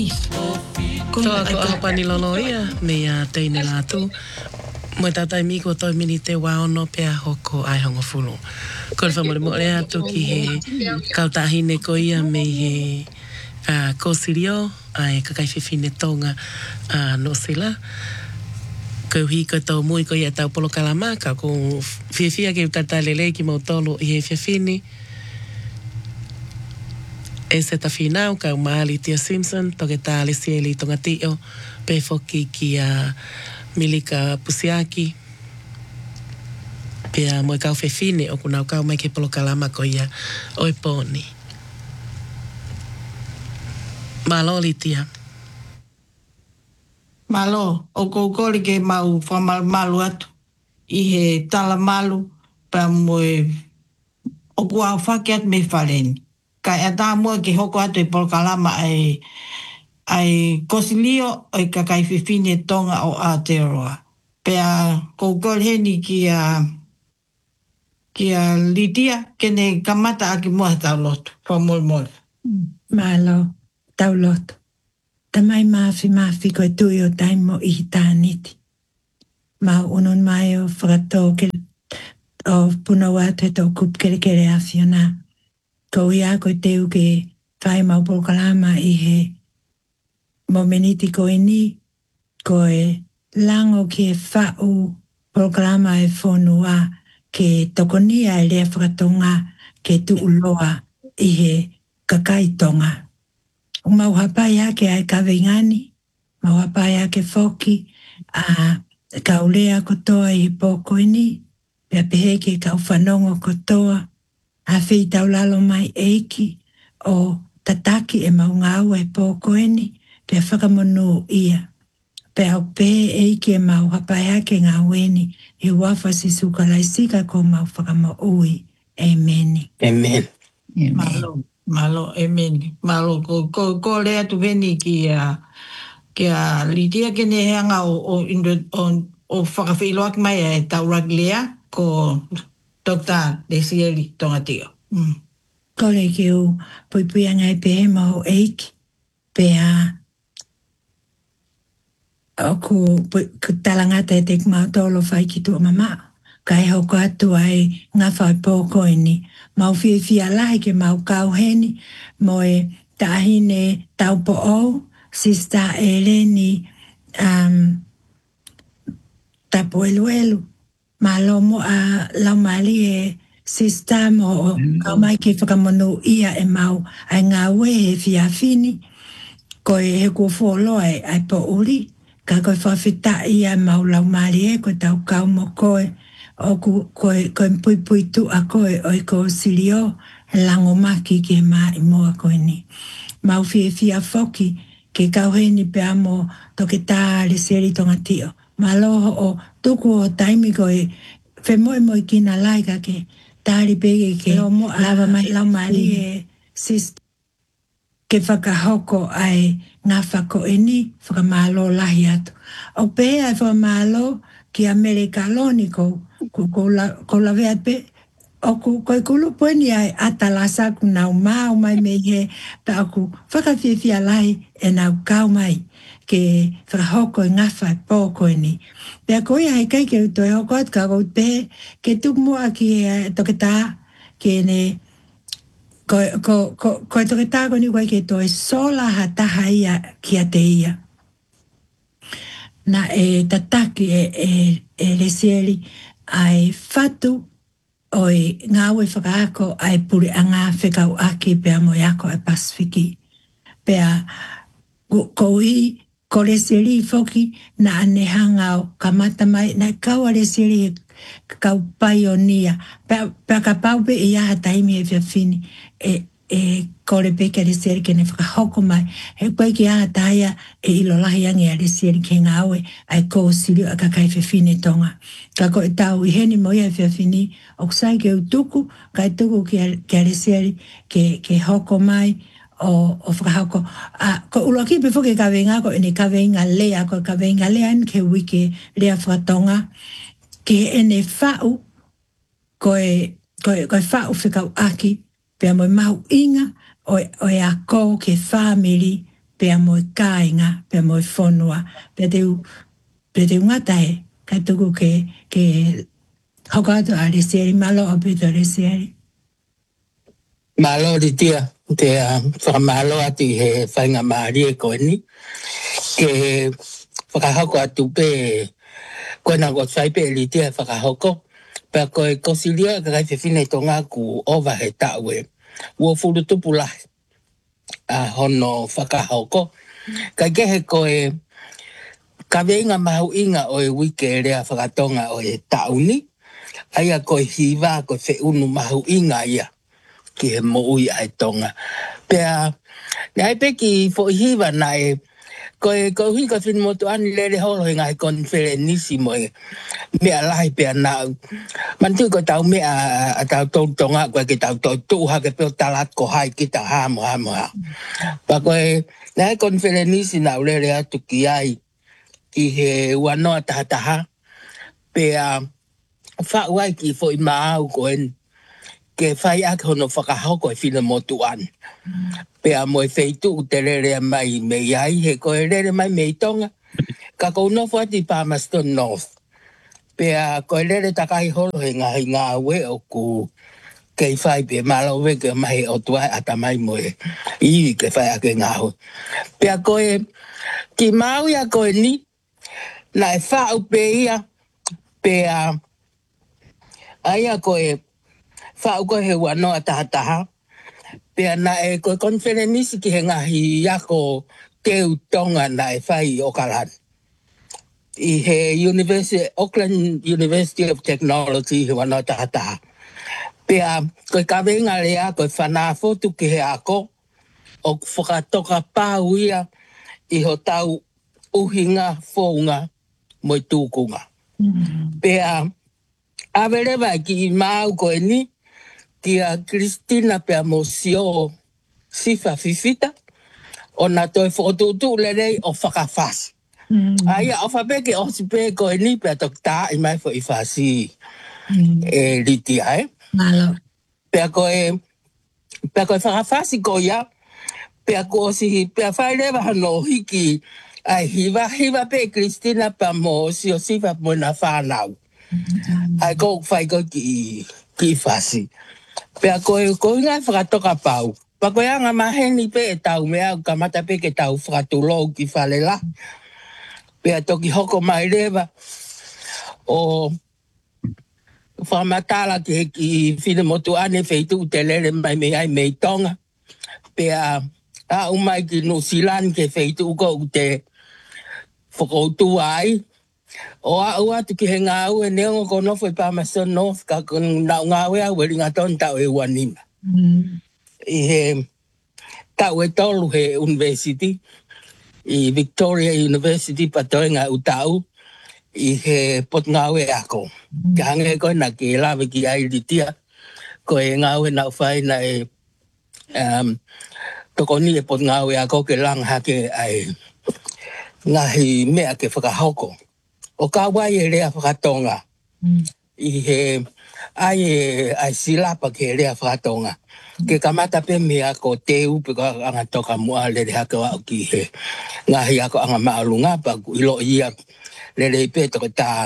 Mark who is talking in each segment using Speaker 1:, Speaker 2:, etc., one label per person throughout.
Speaker 1: Toa ko apani lolo ia, mea teine lātu. Moe tātai miko toi mini te waono pea hoko ai hongo fulu. Kore whamore mo rea atu ki he kautahine ko ia me he kōsirio ai kakai whiwhine tonga no sila. Ko hi ko tau mui ko ia tau polo kalamaka ko whiwhia ke utatai lele ki mau tolo i he whiwhine. E se ta whinau ka maali Tia Simpson toke tāle sieli tonga tio pe foki ki a Milika Pusiaki pe a moe kau whiwhine o kunau kau mai ke polo kalama ko ia oi pōni. Malo li Tia.
Speaker 2: Malo, o kōkori ke mau whamalu atu i he tala malu pa moe o kua whake atu me whareni. Ka ea tā mua ke hoko atu i polokalama ai kosilio o i kakai whiwhine tonga o Aotearoa. Pea kōkori heni ki a Lidia kene kamata aki mua tau lotu. Whamolmol.
Speaker 3: Malo, tau lotu. Tamai maafi koe tui o taimo i tāniti. Mau unon mai o whakatō ke o punawā te tau kupkerekere a Fiona. Ko ia koe te uke whai mau polokalama i he momeniti koe ni, koe lango ki e whau polokalama e whonua ke tokonia e lea whakatonga ke tu uloa i he kakaitonga. O mau hapai ake ai kawengani, mau hapai ake whoki, ka ulea kotoa i he pōkoe ni, pia pehe ke kau whanongo kotoa, a whei tau lalo mai eiki o tataki e mau ngāua e pōkoe ni, pia whakamonu ia. Pia o pehe eiki e mau hapai ake ngā weni, i wafa si suka laisika ko mau whakamo ui. Amen.
Speaker 1: Amen.
Speaker 2: Malo, amen. Malo, ko lea tu veni ki a Lidia kene heanga o whakawhiloak mai e tau raglea ko Dr. Desieli tonga tio.
Speaker 3: Kore ki u puipuianga e pehe mau eiki, pea oku talangata e tek mau tolo whai ki tua mama. Ka e hoko atu ai ngā whai pōkoe ni. Mau whiwhia lahi ke mau kauheni, mo e tahine taupo au, Sista Eleni tapo elu. Ma lomo a laumali e Sista mo kau mai ke whakamonu ia e mau ai ngā ue he whiawhini, ko e he kua wholoa ai po uri, ka koe whawhita ia mau laumali e koe tau kau mo koe, o koe pui tu a koe o i ko sirio lango maki ke maa i moa koe ni. Mau whia whoki ke kauheni pe amo toke tā le seri tonga tio. Ma loho o tuku o taimi koe whemoe kina laika ke tāri pege ke lava mai laumari e sista ke whakahoko ai ngā whako eni whakamalo lahi atu. O pēa e whakamalo ki Amerika loniko ko la vea pe o koe kulu poeni ai atalasa ku nau mau mai me he pa aku whakawhiwhia lai e nau kau mai ke whakahoko e ngawha e pōkoe ni. Pea koe ai kai ke uto e hoko atu ka kou te ke tuk mua ki toke tā ke ne koe toke tā koni koe ke toi sola ha taha ia ki a te ia. Na e tataki e lesieri ai whatu oi ngāwe whakaako ai puri a ngā whekau aki pea mo ako e Pasifiki. Pea koi ko lesieri whoki na anehanga o kamata mai na kaua lesieri kau paionia. Pea ka paupe i aha taimi e whiawhini e kore peke lesieri kene whakahoko mai. He koe ki aha taia e ilolahi ange a lesieri ke ngāwe ai ko sirio a kakai whiawhini tonga. Ka koe tau i heni mo ia whiawhini o kusai ke utuku, kai tuku ki a lesieri ke hoko mai o whakahoko. Ko uloki pe whoke kawenga ko ene kawenga lea, ko kawenga lea ke wike lea whakatonga ke ene whau koe whau whikau aki pea mo mahu inga o e a ko ke family pe mo kainga pe mo fonua pe te ngatai ka tuku ke hokato ali seri malo apito ali seri
Speaker 4: malo di tia te whakamalo ati he whainga maari e koe ni ke whakahoko atu pe koe na ko whaipe li tia whakahoko pe koe kosilia ka kai whiwhine to ngā ku ova he taue ua furu tupu lahi hono whakahoko ka kehe koe ka veinga mahu inga o e wike rea whakatonga o e tauni aia koe hiwa koe whiunu mahu inga ia ki he moui ai tonga. Pea, nei peki fo hiwa na e, koe hui ka whinu motu ani lere holo he ngai konferenisi mo e mea lahi pea nau. Mantu ko tau mea a tau tonga koe ke tau tuha ke peo talat ko hai ki ta hamo. Pa koe, nei konferenisi nau lere atu ki ai ki he wanoa tahataha. Pea, whauai ki fo i maau koen ke whai ake hono whakahoko e whina motu an. Pea moe wheitu te rere mai me iai, he koe rere mai me i tonga. Ka kou nofo ati Palmerston North. Pea koe rere takai holo he ngā ue o ku kei whai pe malawe ke mahi o tuai ata mai moe. Iwi ke whai ake ngā ue. Pea koe ki mau ia koe ni, na e whau pe ia, pea aia koe whau koe he wanoa tahataha. Pea na e koe konferenisi ki he ngahi iako teu tonga na e whai o karan. I he Auckland University of Technology he wanoa tahataha. Pea koe kawenga lea koe whanā fotu ki he ako o whakatoka pāu ia I ho tau uhinga whaunga mo I tūkunga. Pea awerewa ki I mau koe ni kia Kristina pea mo sio sifa fifita o na toi whootutu lerei o whakawhasi. Aia o whapeke o sipe koe ni pea tok tā I mai fo I whasi e riti ai. Pea koe whakawhasi ko ia pea ko si pea whairewa hano hiki ai hiwa pe Kristina pea mo sio sifa mo na whanau. Ai ko whai ko ki whasi. Pea koe ngai whakatoka pau. Pa koe anga maheni pe e tau mea ka mata pe ke tau whakatulou ki whalela. Pea toki hoko mai rewa o whamatala ki he ki whine motu ane wheitu te lere mai me ai mei tonga. Pea a umai ki New Zealand ke wheitu ko te whakoutu ai. O a ua tu ki he ngā ue neongo ko nofo I Palmerston North ka nau ngā ue au eri ngā ton tau e wanima. I he tau e tolu he university, I Victoria University patoe ngā utau, I he pot ngā ue ako. Ki hange koe na ke lawe ki ai ritia, ko e ngā ue nau whai na e toko ni e pot ngā ue ako ke lang hake ai ngahi mea ke whakahoko. O ka wai e rea whakatonga. I he ai silapa ke rea whakatonga. Ke kamata pe mea ko te upe ko anga toka mua lere hake wau ki he. Ngahi ako anga maalunga pa ku ilo ia lere pe toko ta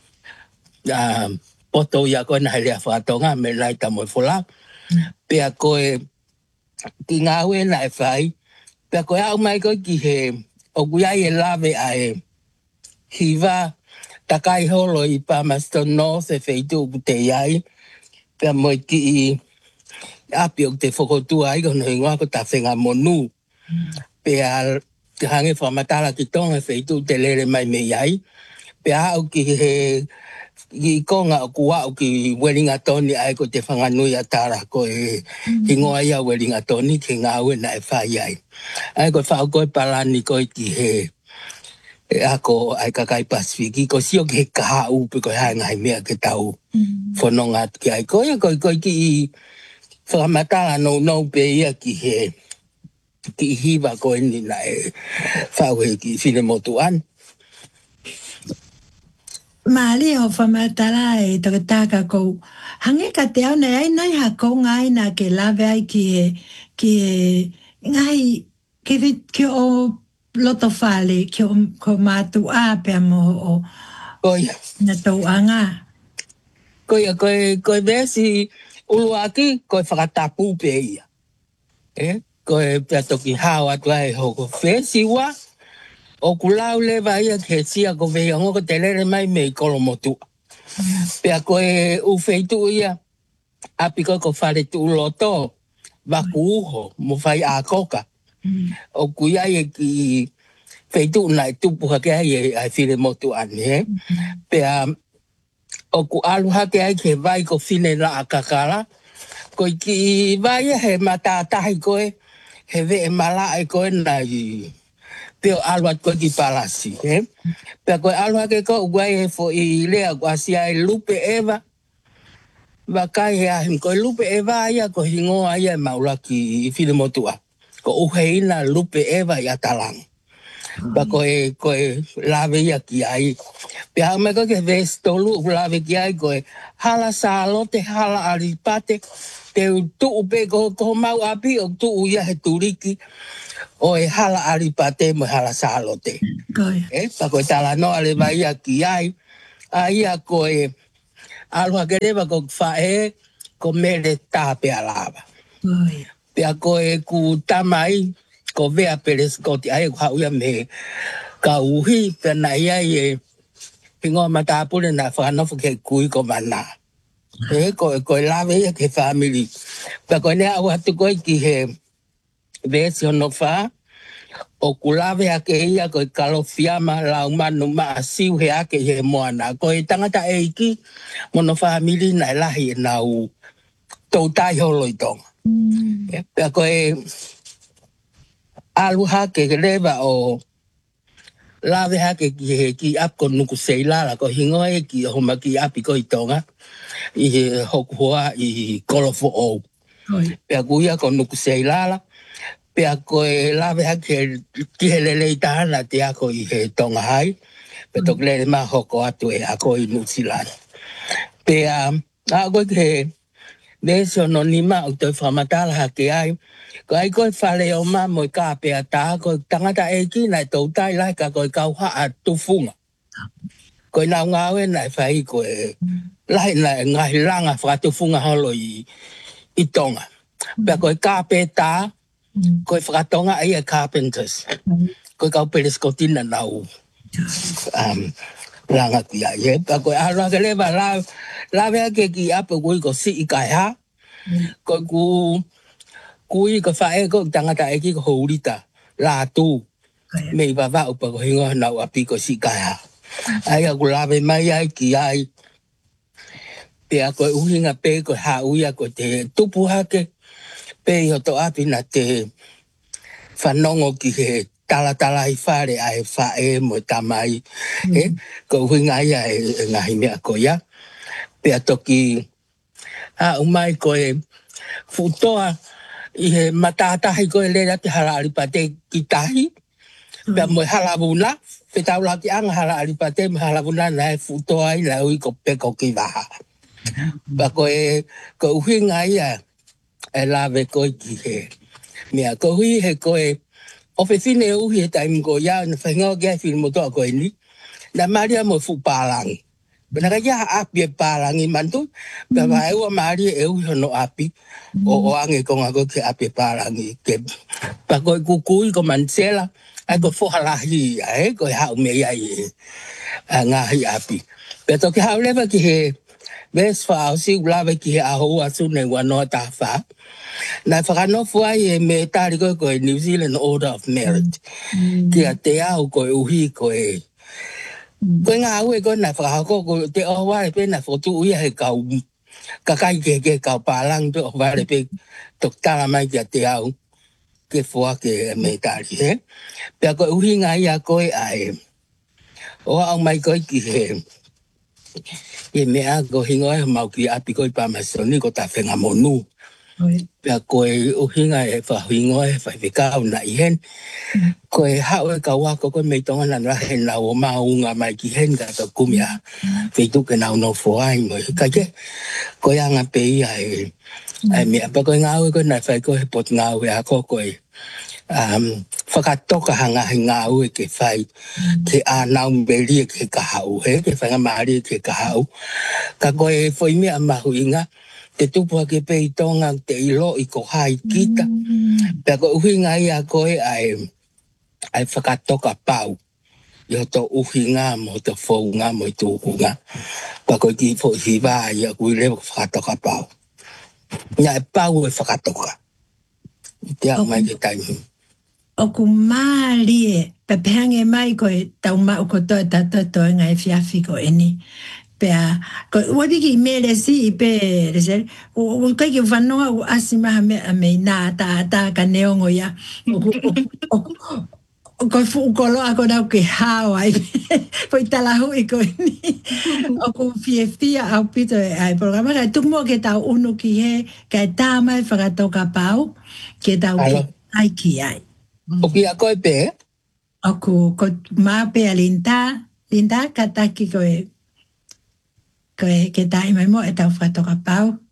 Speaker 4: poto ia koe na rea whakatonga me nai ta moe whola. Pea koe ki ngā ue na e whai. Pea koe au mai koe ki he o guiai e lawe ai hiwa takai holo I Palmerston North e wheitu ku te iai. Pea moi ki I api o te whakotua ai kono ingoa ko ta whenga monu. Pea te hange whamatala ki tonga wheitu te lere mai me iai. Pea au ki he ki konga o kua o ki Wellington Tony ai ko te whanganui a tara ko e hingoa ia Wellington Tony ki ngā ue na e whai ai. Ai ko whao koe parani koe ki he ako ai kakai Pasifiki ko sio ke kaha upe ko hai ngai mea ke tau whanonga ki ai koe ki whakamatala no pe ia ki he ki hiwa koe ni na e whau he ki whine motu an.
Speaker 3: Maali o whamatala e taka kou. Hange ka te au nei ai nai ha kou ngai na ke lawe ai ki e ngai Ke o loto fale, ke o ko mātu a pia mo o
Speaker 4: Koia.
Speaker 3: na tau anga.
Speaker 4: Koia vesi uluaki, koe whakatapu pe ia. Koe pia toki hao atu ai hoko vesi wa, o kulau lewa ia ke sia ko vei ngoko te lere mai mei kolo motu. Pia koe ufeitu ia, api koe ko whare tu loto, waku uho, mo whai a koka. O kuia ia ki feitu nai tupu hake ai ai whire motu ane, Pea o ku alu hake ai ke vai ko whine la a kakara, ko ki vai he matatahi koe, he ve e mala ai koe nai peo alu at koe ki palasi. Pea koe alu hake ko uguai he fo I lea ko asia e lupe eva, wakai he ahim koe lupe eva ia ko hingoa ia maula ki whine motua. Ko uheina lupe eva I atalang. Pa koe lawe ia ki ai. Pea me koe ke vestolu lawe ki ai koe hala salote, hala aripate, te tuu pe ko mau api o tuu ia he turiki o e hala aripate mo hala salote. Pa koe tala noa le vai ia ki ai, a ia koe alua kereva ko fae ko mere tape alava. Pea koe ku tamai, ko vea peres ko ti ai hau ia me ka uhi pe na ia e pingo matapule na whanofo ke kui ko mana. Ko lawe ia ke family. Pe ko ne au hatu koe ki he vesi ono wha, o kulawe ake ia ko kalofiama lau manu maa siu he ake he moana. Ko tangata eiki mono family na lahi e nau tautai holoi tonga. Pe ko alu hake lewa o lawe hake ki apko nuku seilala ko hingoa ki homa ki api ko I tonga I he hoku hoa I kolofo o. Pea kuia ko nuku seilala, pea ko lawe hake ki he lelei tahana te ako I he tonga hai, pe tok lele ma hoko atu e ako I Nusilana. Pea ako ke Neso no nima o te whamatala hake ai. Ko ai koe whale o ma mo I ka pea tā, ko tangata e ki nai tau tai lai ka koe kauha a tufunga. Koe nau ngawe nai whai koe lai nai ngahi langa whakatufunga holo I tonga. Pea koe ka pea tā, koe whakatonga ai e carpenters. Koe kau pereskotina nau langa ki ai. Pea koe aroa ke lewa lawe ake ki ape kui ko si I kai ha. Koe kui ko whae ko tangata e ki ko hourita la tu. Mei wawa upa ko hingoa nau api ko si kai ha. Ai aku lawe mai ai ki ai. Pea koe uhinga pe ko hauia ko te tupu hake. Pe I hoto api na te whanongo ki he tala I whare ai whae mo tamai. Ko uhinga ia e ngahi mea ko ia. Pea toki umai koe futoa I he matatahi koe lera te hala aripate ki tahi. Pea moe hala wuna. Pe tau la ki anga hala aripate mo hala wuna na he futoa I la ui ko peko ki waha. Pea koe uhinga ia e lawe koe ki he. Mea ko hui he koe ofe fine uhi he taimi ko ia na whaingoa kia whini motoa koe ni. Na maria mo fu palangi. Pena ka ia api e palangi mantu. Pea wae ua maria e uhi hono api. O ange konga koe ke api e palangi. Pea koe kukui ko mansela. Ai ko fohalahi ia koe hau me ia ngahi api. Pea toki hau lewa ki he ves wha au si ulawe ki he aho asu ne wanoa ta wha. Na whakanofo ai e me tari koe New Zealand Order of Merit. Kia te au koe uhi koe. Koe ngā ue koe na whakahako koe te ohware pe na whotu uia he kau kakai ke kau palang te ohware pe tok tala mai kia te au ke fua ke me tari he. Pea koe uhi ngā ia koe ai. O au mai koe ki he mea ko hingoe mau ki api koe pamasoni ko ta whenga monu. Pea koe uhinga e whahingoe whaiwhikau na I hen. Koe hau e ka wako koe mei tonga na rahe na o maunga mai ki hen ka ka kumia. Whituke nau no whoai mo. Ka ke koe anga pe ia e mea. Pa koe ngau e koe na whai koe pot ngau e ako koe. whakatoka hanga he ngā ue ke whai ke ānau meri ke kahau he ke whanga maari ke kahau ka koe e whoi mea mahu inga te tupua ke pei tonga te ilo i ko hai kita pia ko uhinga i a koe ai whakatoka pau i o to uhinga mo te whaunga mo i tūkunga pa koe ki fo hiwa i a kui lewa whakatoka pau ia e pau e whakatoka te au mai ke taimi
Speaker 3: o ku mālie, pe pehange mai koe tau mau kotoa tatoto e ngai fiafi ko eni. Pea, ko wadi ki mele si i pe, o kai ki whanonga o asimaha me nā tā ka neongo ia. O koe fuukolo ako nau ke Hawaii, poi talahu i koe ni. O ku fia au pito e ai programa, kai tukumo ke tau unu ki he, kai tā mai whakatoka pau, ke tau ki ai ki ai.
Speaker 4: O ki a koe pē?
Speaker 3: Oku, ko mā pē a Linda, kataki koe ke tai mai mo e tau whatoka pau.